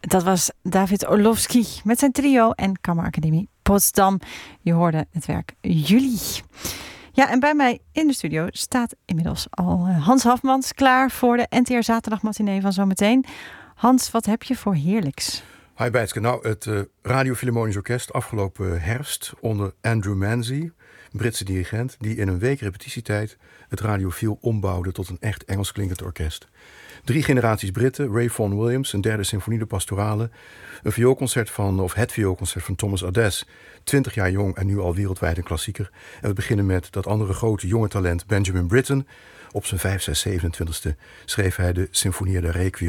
Dat was David Orlowski met zijn trio en Kammeracademie Potsdam. Je hoorde het werk Juli. Ja, en bij mij in de studio staat inmiddels al Hans Hafmans klaar voor de NTR Zaterdagmatinee van zometeen. Hans, wat heb je voor heerlijks? Hi Bijtske, nou het Radio Philharmonisch Orkest afgelopen herfst onder Andrew Manzi, een Britse dirigent, die in een week repetitietijd het radiofiel ombouwde tot een echt Engels klinkend orkest. 3 generaties Britten, Ray Vaughan Williams, een derde symfonie de pastorale, het vioolconcert van Thomas Adès, 20 jaar jong en nu al wereldwijd een klassieker. En we beginnen met dat andere grote jonge talent Benjamin Britten. Op zijn 27e schreef hij de Sinfonia da Requiem